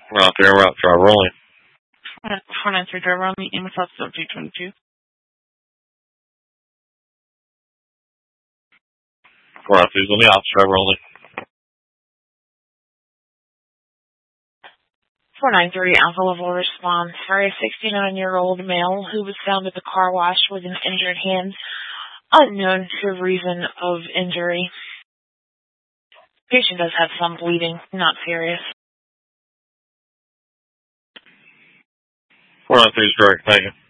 We're out there, route driver only. 493 driver only, aim south 222. 493 on the ops, driver only. 493 Alpha Level response for a 69-year-old male who was found at the car wash with an injured hand, unknown to reason of injury. Patient does have some bleeding, not serious. 493 is correct, thank you.